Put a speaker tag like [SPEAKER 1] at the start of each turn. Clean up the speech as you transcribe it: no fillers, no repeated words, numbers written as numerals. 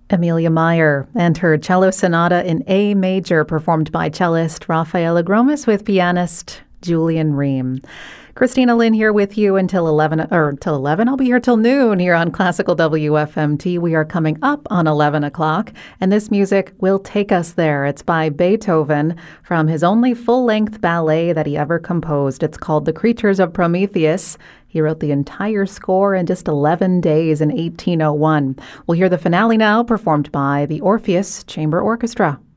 [SPEAKER 1] Amelia Meyer and her cello sonata in A major, performed by cellist Rafaela Gromis with pianist Julian Ream. Christina Lynn here with you until 11. I'll be here till noon here on Classical WFMT. We are coming up on 11 o'clock, and this music will take us there. It's by Beethoven from his only full-length ballet that he ever composed. It's called The Creatures of Prometheus. He wrote the entire score in just 11 days in 1801. We'll hear the finale now, performed by the Orpheus Chamber Orchestra.